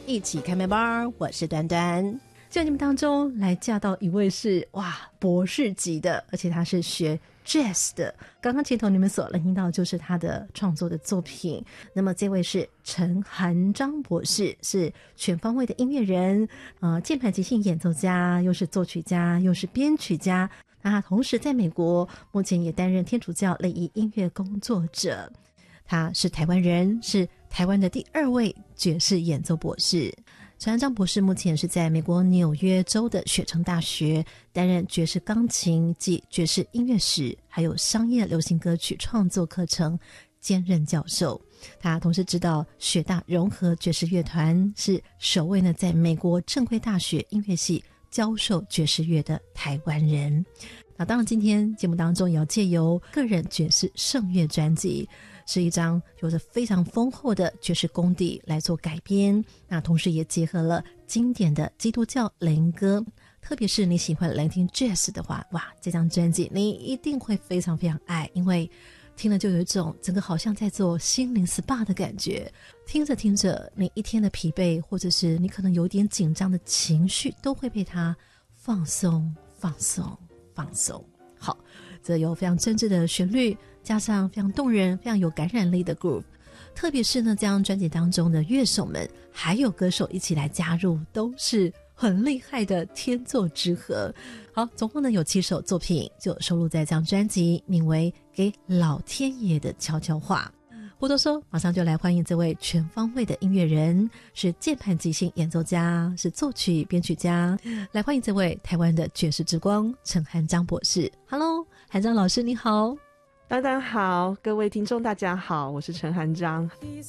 一起开麦吧，我是端端。在节目当中来嫁到一位是博士级的，而且他是学 Jazz 的。刚刚前头你们所聆听到就是他的创作的作品。那么这位是陈涵章博士，是全方位的音乐人，键盘即兴演奏家，又是作曲家，又是编曲家。那他同时在美国目前也担任天主教类艺音乐工作者。他是台湾人，是台湾的第2位爵士演奏博士。陈涵章博士目前是在美国纽约州的雪城大学担任爵士钢琴及爵士音乐史还有商业流行歌曲创作课程兼任教授。他同时指导雪大融合爵士乐团，是首位呢在美国正规大学音乐系教授爵士乐的台湾人。那当然今天节目当中也要借由个人爵士圣乐专辑，是一张有着非常丰厚的爵士功底来做改编，那同时也结合了经典的基督教灵歌。特别是你喜欢聆听 Jazz 的话，这张专辑你一定会非常非常爱，因为听了就有一种整个好像在做心灵 SPA 的感觉。听着听着，你一天的疲惫或者是你可能有点紧张的情绪都会被它放松放松放松。好，这有非常真挚的旋律，加上非常动人非常有感染力的 groove， 特别是呢这张专辑当中的乐手们还有歌手一起来加入，都是很厉害的天作之合。好，总共呢有7首作品就收录在这张专辑，名为《给老天爷的悄悄话》。不多说，马上就来欢迎这位全方位的音乐人，是键盘即兴演奏家，是作曲编曲家。来欢迎这位台湾的爵士之光陈涵章博士。 Hello， 涵章老师你好。 大家好，各位听众大家好，我是陈涵章。